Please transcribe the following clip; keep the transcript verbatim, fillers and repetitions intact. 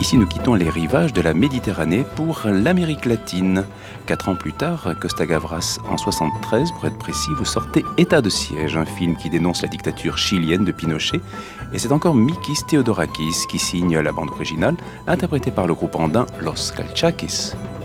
Ici, nous quittons les rivages de la Méditerranée pour l'Amérique latine. Quatre ans plus tard, Costa Gavras, en soixante-treize, pour être précis, vous sortez État de siège, un film qui dénonce la dictature chilienne de Pinochet. Et c'est encore Mikis Theodorakis qui signe la bande originale, interprétée par le groupe andin Los Calchaquis.